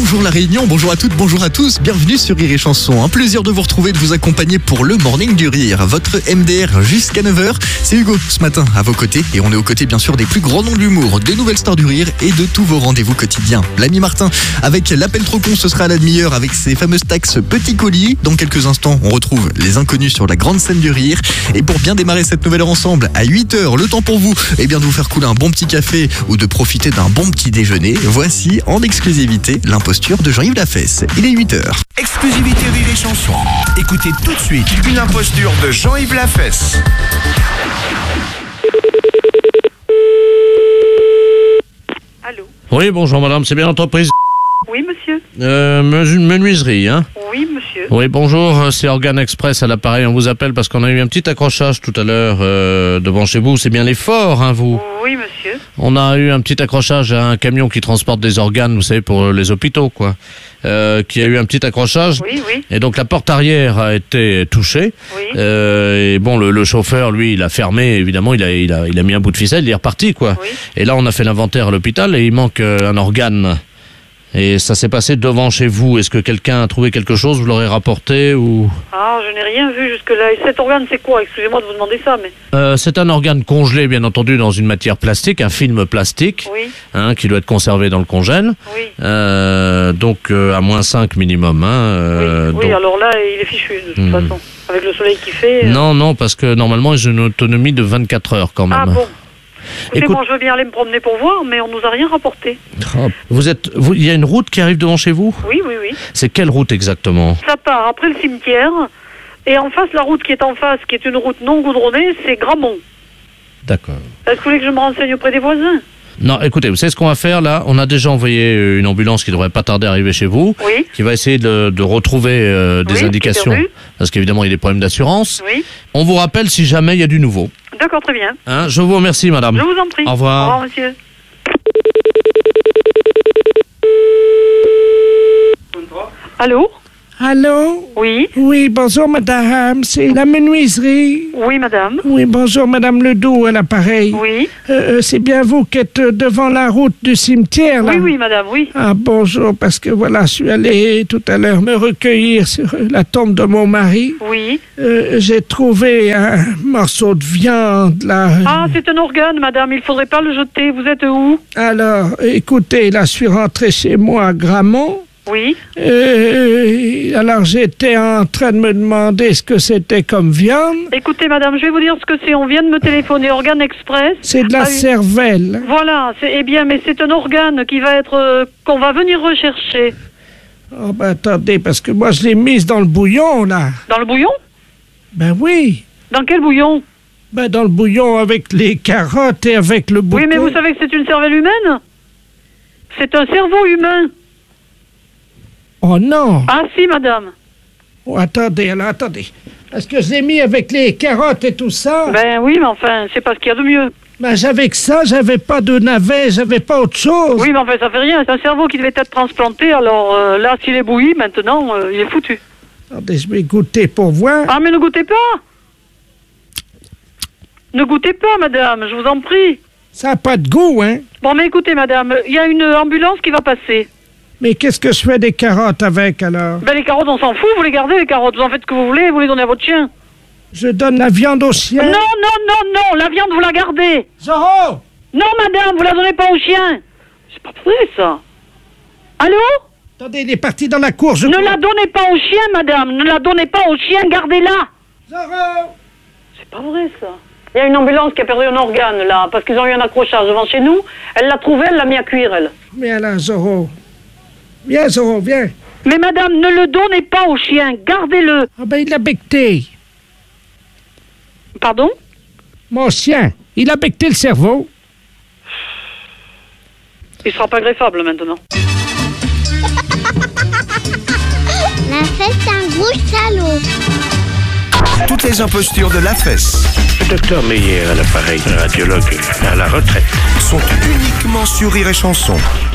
Bonjour La Réunion, bonjour à toutes, bonjour à tous, bienvenue sur Rire et Chanson. Un plaisir de vous retrouver, de vous accompagner pour le Morning du Rire, votre MDR jusqu'à 9h. C'est Hugo ce matin à vos côtés et on est aux côtés bien sûr des plus grands noms de l'humour, des nouvelles stars du rire et de tous vos rendez-vous quotidiens. L'ami Martin avec l'appel trop con, ce sera à la demi-heure avec ses fameuses taxes petits colis. Dans quelques instants, on retrouve les inconnus sur la grande scène du rire. Et pour bien démarrer cette nouvelle heure ensemble, à 8h, le temps pour vous de vous faire couler un bon petit café ou de profiter d'un bon petit déjeuner. Voici en exclusivité l'imposture de Jean-Yves Lafesse. Il est 8h. Exclusivité Rire et Chanson. Écoutez tout de suite une imposture de Jean-Yves Lafesse. Allô? Oui, bonjour madame, c'est bien l'entreprise Oui, monsieur. menuiserie, hein? Oui, monsieur. Oui, bonjour, c'est Organe Express à l'appareil, on vous appelle parce qu'on a eu un petit accrochage tout à l'heure devant chez vous, c'est bien l'effort, hein, vous? Oui, monsieur. On a eu un petit accrochage à un camion qui transporte des organes, vous savez, pour les hôpitaux, quoi. Qui a eu un petit accrochage. Oui, oui. Et donc la porte arrière a été touchée. Oui. Et bon, le chauffeur, lui, il a fermé, évidemment, il a mis un bout de ficelle, il est reparti, quoi. Oui. Et là, on a fait l'inventaire à l'hôpital et il manque un organe. Et ça s'est passé devant chez vous. Est-ce que quelqu'un a trouvé quelque chose? Vous l'aurez rapporté ou... Ah, je n'ai rien vu jusque-là. Et cet organe, c'est quoi? Excusez-moi de vous demander ça, mais... C'est un organe congelé, bien entendu, dans une matière plastique, un film plastique, Oui. qui doit être conservé dans le congèle. Oui. Donc à -5 minimum. Oui, donc... alors là, il est fichu, de toute façon. Avec le soleil qu'il fait... Non, parce que normalement, ils ont une autonomie de 24 heures quand même. Ah bon. Écoutez, Écoute... moi, je veux bien aller me promener pour voir, mais on nous a rien rapporté. Il y a une route qui arrive devant chez vous? Oui, oui, oui. C'est quelle route exactement? Ça part après le cimetière, et en face, la route qui est en face, qui est une route non goudronnée, c'est Gramont. D'accord. Est-ce que vous voulez que je me renseigne auprès des voisins? Non, écoutez, vous savez ce qu'on va faire là? On a déjà envoyé une ambulance qui devrait pas tarder à arriver chez vous, Oui. qui va essayer de retrouver des indications, parce qu'évidemment il y a des problèmes d'assurance. Oui. On vous rappelle si jamais il y a du nouveau. D'accord, très bien. Je vous remercie, madame. Je vous en prie. Au revoir. Au revoir, monsieur. Allô? Allô? Oui. Oui, bonjour madame, c'est la menuiserie. Oui, madame. Oui, bonjour madame Ledoux à l'appareil. Oui. C'est bien vous qui êtes devant la route du cimetière, là? Oui, oui, madame, oui. Ah, bonjour, parce que voilà, je suis allé tout à l'heure me recueillir sur la tombe de mon mari. Oui. J'ai trouvé un morceau de viande, là. Ah, c'est un organe, madame, il faudrait pas le jeter. Vous êtes où? Alors, écoutez, là, je suis rentré chez moi à Gramont. Oui. Alors j'étais en train de me demander ce que c'était comme viande. Écoutez, madame, je vais vous dire ce que c'est. On vient de me téléphoner, Organe Express. C'est de la cervelle. Voilà, eh bien, mais c'est un organe qui va être, qu'on va venir rechercher. Oh, ben attendez, parce que moi je l'ai mise dans le bouillon, là. Dans le bouillon? Ben oui. Dans quel bouillon? Ben dans le bouillon avec les carottes et avec le bouillon. Oui, mais vous savez que c'est une cervelle humaine? C'est un cerveau humain. Oh non! Ah si, madame. Oh, attendez. Est-ce que je l'ai mis avec les carottes et tout ça? Ben oui, mais enfin, c'est pas ce qu'il y a de mieux. Ben j'avais que ça, j'avais pas de navet, j'avais pas autre chose. Oui, mais enfin, ça fait rien. C'est un cerveau qui devait être transplanté, alors là, s'il est bouilli, maintenant, il est foutu. Attendez, je vais goûter pour voir. Ah, mais ne goûtez pas! Ne goûtez pas, madame, je vous en prie. Ça n'a pas de goût, hein? Bon, mais écoutez, madame, il y a une ambulance qui va passer. Mais qu'est-ce que je fais des carottes avec, alors? Ben les carottes, on s'en fout, vous les gardez, les carottes. Vous en faites ce que vous voulez, vous les donnez à votre chien. Je donne la viande au chien? Non, la viande, vous la gardez. Zorro! Non, madame, vous la donnez pas au chien. C'est pas vrai, ça. Allô? Attendez, il est parti dans la cour, Ne la donnez pas au chien, madame. Ne la donnez pas au chien, gardez-la. Zorro! C'est pas vrai, ça. Il y a une ambulance qui a perdu un organe, là, parce qu'ils ont eu un accrochage devant chez nous. Elle l'a trouvé, elle l'a mis à cuire, elle. Viens là, Zorro. Viens, Zorro, viens. Mais madame, ne le donnez pas au chien, gardez-le. Ah ben, il a becté. Pardon? Mon chien, il a becté le cerveau. Il sera pas greffable, maintenant. Lafesse, un gros salaud. Toutes les impostures de Lafesse Le docteur Meyer à l'appareil, radiologue à la retraite. sont uniquement sur Rire et Chanson.